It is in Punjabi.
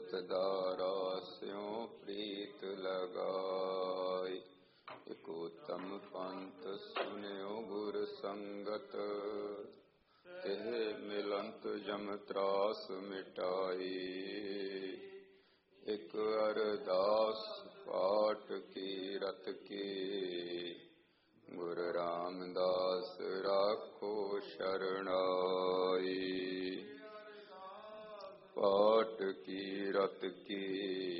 ਅੰਮ੍ਰਿਤ ਦਾਰਾ ਸਿਉ ਪ੍ਰੀਤ ਲਗਾਈ। ਇਕ ਉਤਮ ਪੰਥ ਸੁਨਿਓ ਗੁਰ ਸੰਗਤ, ਤਿਹ ਮਿਲੰਤ ਜਮ ਤਰਾਸ ਮਿਟਾਈ। ਇਕ ਅਰਦਾਸ ਪਾਠ ਕੀਰਤ ਕੀ, ਗੁਰ ਰਾਮਦਾਸ ਰਾਖੋ ਸ਼ਰਣਾਈ। ਪਾਠ ਕੀਰਤ ਕੀ